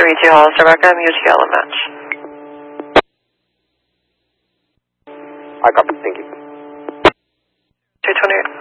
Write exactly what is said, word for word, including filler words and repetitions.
three two Hollister, Rebecca, M U T L match. I copy, thank you. two twenty-eight.